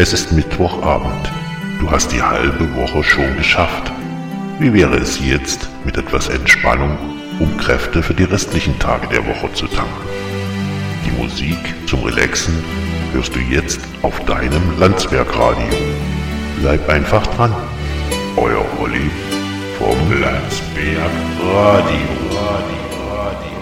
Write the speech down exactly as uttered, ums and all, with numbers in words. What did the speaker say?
Es ist Mittwochabend. Du hast die halbe Woche schon geschafft. Wie wäre es jetzt mit etwas Entspannung, um Kräfte für die restlichen Tage der Woche zu tanken? Die Musik zum Relaxen hörst du jetzt auf deinem Landsbergradio. Bleib einfach dran. Euer Olli vom Landsbergradio. Radio, Radio.